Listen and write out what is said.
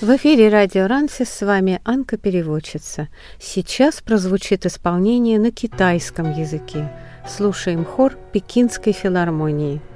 В эфире радио Рансис, с вами Анка-переводчица. Сейчас прозвучит исполнение на китайском языке. Слушаем хор Пекинской филармонии.